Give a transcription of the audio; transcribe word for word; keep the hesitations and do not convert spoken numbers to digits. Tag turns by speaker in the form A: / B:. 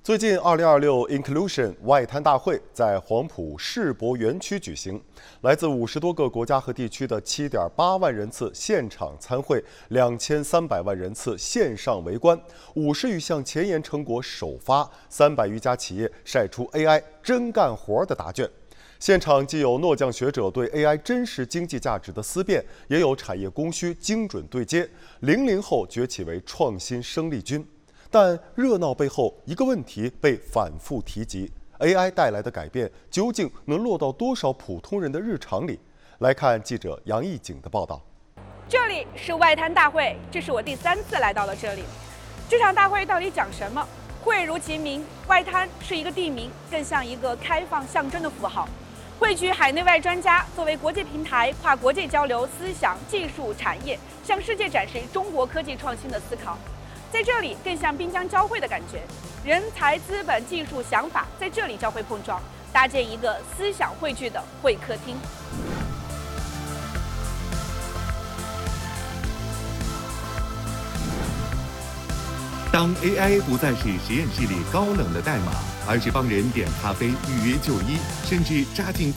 A: 最近，二零二六 Inclusion 外滩大会在黄埔世博园区举行，来自五十多个国家和地区的七点八万人次现场参会，两千三百万人次线上围观，五十余项前沿成果首发，三百余家企业晒出 A I 真干活的答卷。现场既有诺奖学者对 A I 真实经济价值的思辨，也有产业供需精准对接，零零后崛起为创新生力军。但热闹背后，一个问题被反复提及 ：A I 带来的改变究竟能落到多少普通人的日常里？来看记者杨艺景的报道。
B: 这里是外滩大会，这是我第三次来到了这里。这场大会到底讲什么？会如其名，外滩是一个地名，更像一个开放象征的符号，汇聚海内外专家，作为国际平台，跨国际交流思想、技术、产业，向世界展示中国科技创新的思考。在这里更像滨江交汇的感觉，人才、资本、技术、想法在这里交汇碰撞，搭建一个思想汇聚的会客厅。
C: 当 A I 不再是实验室里高冷的代码，而是帮人点咖啡、预约就医，甚至扎进